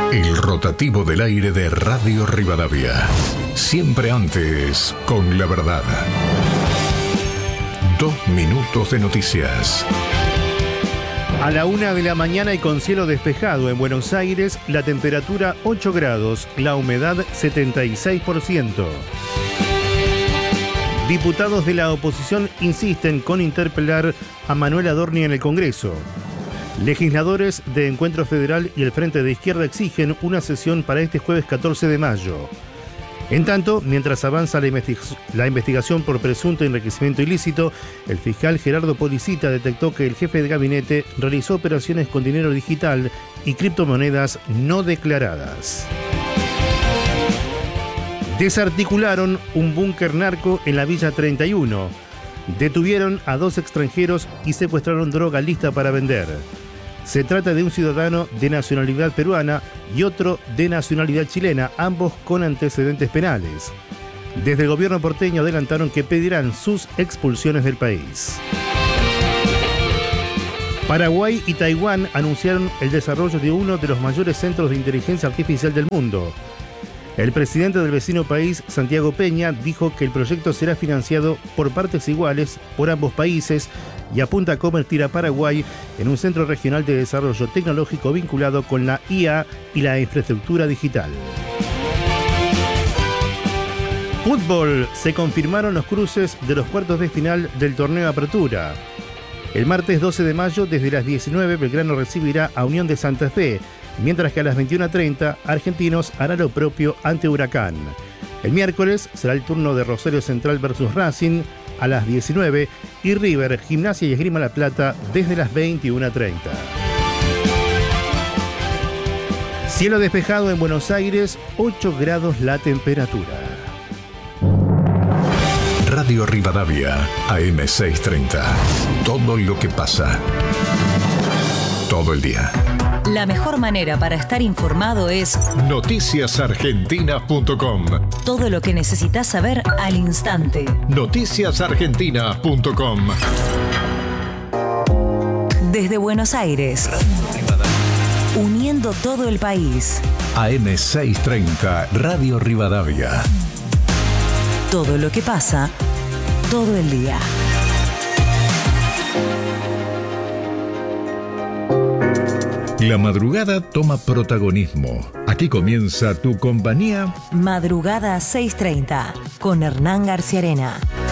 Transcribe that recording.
El rotativo del aire de Radio Rivadavia. Siempre antes, con la verdad. 2 minutos de noticias. A la 1 de la mañana y con cielo despejado en Buenos Aires, la temperatura 8 grados, la humedad 76%. Diputados de la oposición insisten con interpelar a Manuel Adorni en el Congreso. Legisladores de Encuentro Federal y el Frente de Izquierda exigen una sesión para este jueves 14 de mayo. En tanto, mientras avanza la investigación por presunto enriquecimiento ilícito, el fiscal Gerardo Policita detectó que el jefe de gabinete realizó operaciones con dinero digital y criptomonedas no declaradas. Desarticularon un búnker narco en la Villa 31. Detuvieron a 2 extranjeros y secuestraron droga lista para vender. Se trata de un ciudadano de nacionalidad peruana y otro de nacionalidad chilena, ambos con antecedentes penales. Desde el gobierno porteño adelantaron que pedirán sus expulsiones del país. Paraguay y Taiwán anunciaron el desarrollo de uno de los mayores centros de inteligencia artificial del mundo. El presidente del vecino país, Santiago Peña, dijo que el proyecto será financiado por partes iguales por ambos países y apunta a convertir a Paraguay en un centro regional de desarrollo tecnológico vinculado con la IA y la infraestructura digital. Fútbol. Se confirmaron los cruces de los cuartos de final del torneo Apertura. El martes 12 de mayo, desde las 19, Belgrano recibirá a Unión de Santa Fe, mientras que a las 21:30, Argentinos hará lo propio ante Huracán. El miércoles será el turno de Rosario Central versus Racing a las 19 y River, Gimnasia y Esgrima La Plata desde las 21:30. Cielo despejado en Buenos Aires, 8 grados la temperatura. Radio Rivadavia, AM 630. Todo lo que pasa. Todo el día. La mejor manera para estar informado es noticiasargentina.com. Todo lo que necesitas saber al instante. Noticiasargentina.com. Desde Buenos Aires, uniendo todo el país. AM 630, Radio Rivadavia. Todo lo que pasa, todo el día. La madrugada toma protagonismo. Aquí comienza tu compañía. Madrugada 6:30 con Hernán García Arena.